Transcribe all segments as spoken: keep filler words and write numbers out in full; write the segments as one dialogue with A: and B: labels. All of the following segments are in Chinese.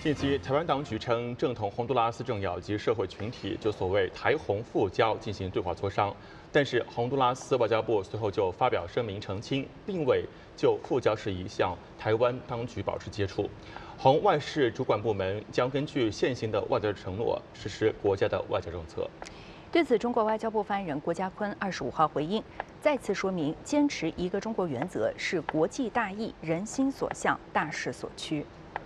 A: 近期，台湾当局称正同洪都拉斯政要及社会群体就所谓台洪复交进行对话磋商，但是洪都拉斯外交部随后就发表声明澄清，并未就复交事宜向台湾当局保持接触。洪外事主管部门将根据现行的外交承诺实施国家的外交政策。
B: 对此，中国外交部发言人郭家坤二十五号回应，再次说明坚持一个中国原则是国际大义、人心所向、大势所趋。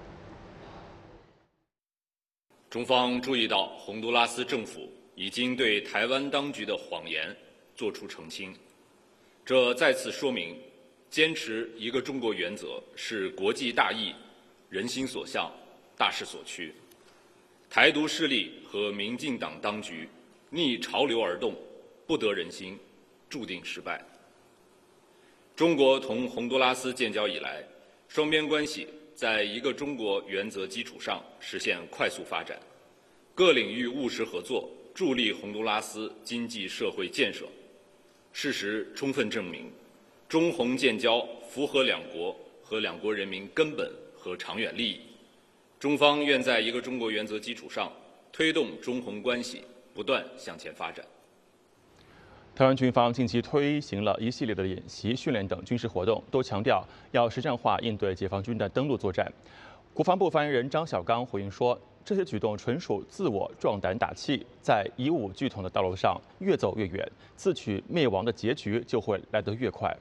C: 中方注意到，洪都拉斯政府已经对台湾当局的谎言作出澄清，这再次说明，坚持一个中国原则是国际大义、人心所向、大势所趋。台独势力和民进党当局逆潮流而动，不得人心，注定失败。中国同洪都拉斯建交以来，双边关系在一个中国原则基础上实现快速发展，各领域务实合作，助力洪都拉斯经济社会建设。事实充分证明，中洪建交符合两国和两国人民根本和长远利益。中方愿在一个中国原则基础上，推动中洪关系不断向前发展。
A: 台湾军方近期推行了一系列的演习、训练等军事活动，都强调要实战化应对解放军的登陆作战。国防部发言人张小刚回应说，这些举动纯属自我壮胆打气，在以武拒统的道路上越走越远，自取灭亡的结局就会来得越快。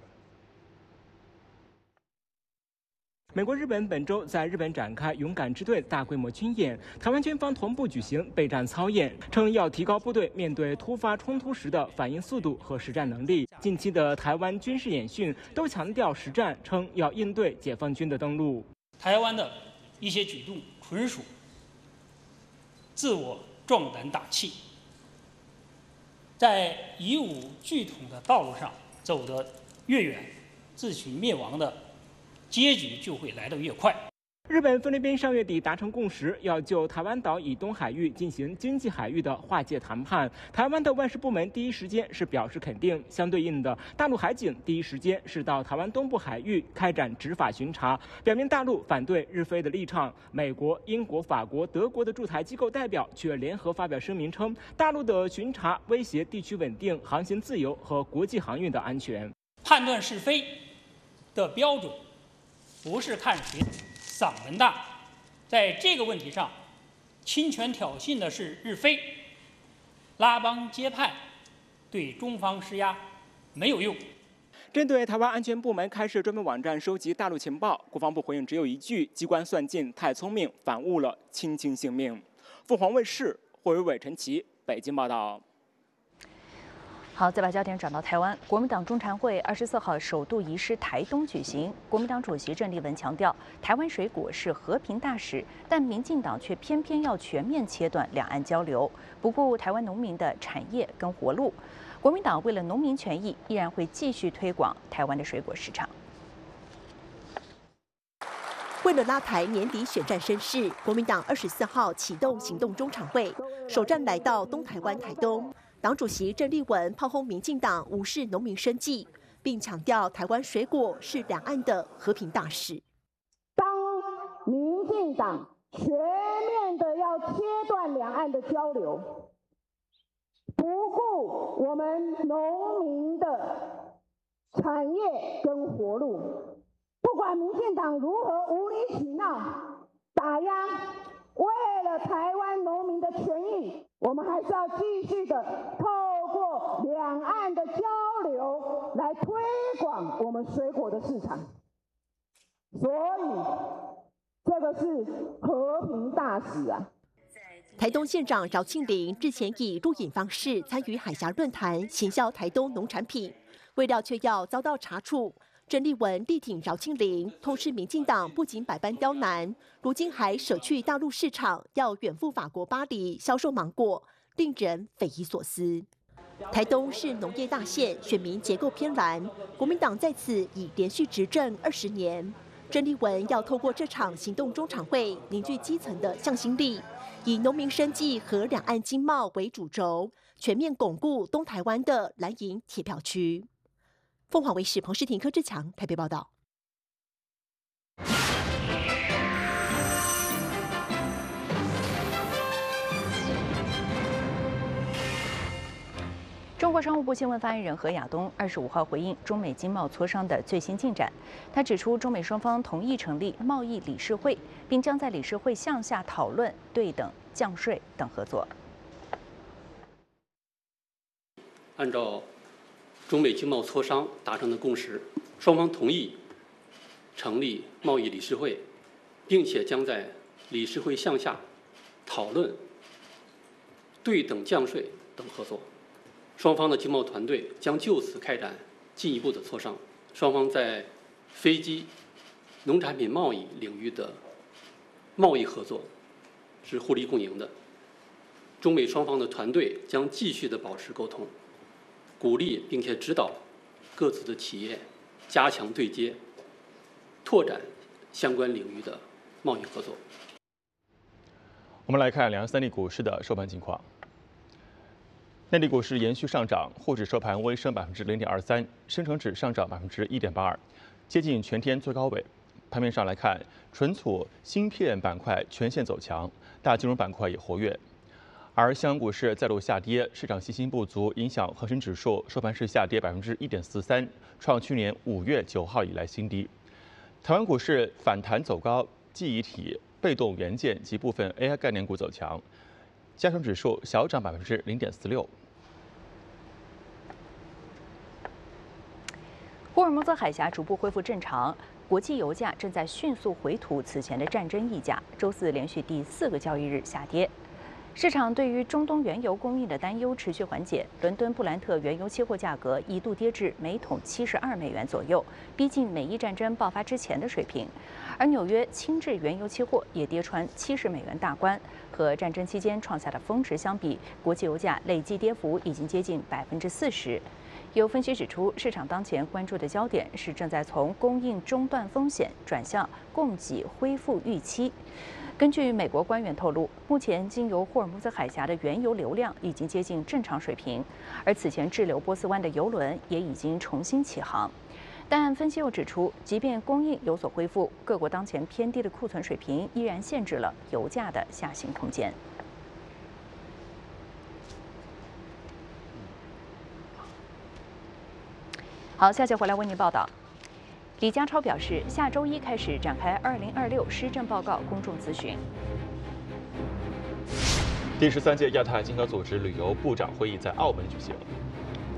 D: 美国、日本本周在日本展开勇敢之队大规模军演，台湾军方同步举行备战操演，称要提高部队面对突发冲突时的反应速度和实战能力。近期的台湾军事演训都强调实战，称要应对解放军的登陆。
E: 台湾的一些举动纯属自我壮胆打气，在以武拒统的道路上走得越远，自取灭亡的结局就会来得越快。
D: 日本、菲律宾上月底达成共识，要就台湾岛以东海域进行经济海域的划界谈判。台湾的外事部门第一时间是表示肯定，相对应的，大陆海警第一时间是到台湾东部海域开展执法巡查，表明大陆反对日菲的立场。美国、英国、法国、德国的驻台机构代表却联合发表声明称，大陆的巡查威胁地区稳定、航行自由和国际航运的安全。
E: 判断是非的标准不是看谁嗓门大，在这个问题上，侵权挑衅的是日菲，拉帮结派，对中方施压没有用。
D: 针对台湾安全部门开设专门网站收集大陆情报，国防部回应只有一句：机关算尽太聪明，反误了亲亲性命。凤凰卫视霍伟伟、陈琦北京报道。
B: 好，再把焦点转到台湾，国民党中常会二十四号首度移师台东举行。国民党主席郑丽文强调，台湾水果是和平大使，但民进党却偏偏要全面切断两岸交流，不顾台湾农民的产业跟活路。国民党为了农民权益，依然会继续推广台湾的水果市场。
F: 为了拉抬年底选战声势，国民党二十四号启动行动中常会，首站来到东台湾台东。党主席郑丽文炮轰民进党无视农民生计，并强调台湾水果是两岸的和平大使。
G: 当民进党全面的要切断两岸的交流，不顾我们农民的产业跟活路，不管民进党如何无理取闹、打压，为了台湾农民的权益，我们还是要继续的透过两岸的交流来推广我们水果的市场。所以，这个是和平大使啊！
F: 台东县长饶庆铃日前以录影方式参与海峡论坛，行销台东农产品，未料却要遭到查处。郑丽文力挺饶庆铃，痛斥民进党不仅百般刁难，如今还舍去大陆市场，要远赴法国巴黎销售芒果，令人匪夷所思。台东是农业大县，选民结构偏蓝，国民党在此已连续执政二十年。郑丽文要透过这场行动中常会，凝聚基层的向心力，以农民生计和两岸经贸为主轴，全面巩固东台湾的蓝营铁票区。凤凰卫视彭诗婷、柯志强台北报道。
B: 中国商务部新闻发言人何亚东二十五号回应中美经贸磋商的最新进展。他指出，中美双方同意成立贸易理事会，并将在理事会项下讨论对等降税等合作。
H: 按照中美经贸磋商达成的共识，双方同意成立贸易理事会，并且将在理事会项下讨论对等降税等合作。双方的经贸团队将就此开展进一步的磋商。双方在飞机、农产品贸易领域的贸易合作是互利共赢的。中美双方的团队将继续的保持沟通，鼓励并且指导各自的企业加强对接，拓展相关领域的贸易合作。
A: 我们来看两岸三地股市的收盘情况。内地股市延续上涨，沪指收盘微升百分之零点二三，深成指上涨百分之一点八二，接近全天最高位。盘面上来看，存储、芯片板块全线走强，大金融板块也活跃。而香港股市再度下跌，市场信心不足影响恒生指数收盘是下跌百分之一点四三，创去年五月九号以来新低。台湾股市反弹走高，记忆体、被动元件及部分 A I 概念股走强。加权指数小涨百分之零点四六。
B: 霍尔木兹海峡逐步恢复正常，国际油价正在迅速回吐此前的战争溢价，周四连续第四个交易日下跌。市场对于中东原油供应的担忧持续缓解，伦敦布兰特原油期货价格一度跌至每桶七十二美元左右，逼近美伊战争爆发之前的水平。而纽约轻质原油期货也跌穿七十美元大关，和战争期间创下的峰值相比，国际油价累计跌幅已经接近百分之四十。有分析指出，市场当前关注的焦点是正在从供应中断风险转向供给恢复预期。根据美国官员透露，目前经由霍尔木兹海峡的原油流量已经接近正常水平，而此前滞留波斯湾的油轮也已经重新起航。但分析又指出，即便供应有所恢复，各国当前偏低的库存水平依然限制了油价的下行空间。好，下节回来为您报道。李家超表示，下周一开始展开二零二六施政报告公众咨询。
A: 第十三届亚太经合组织旅游部长会议在澳门举行。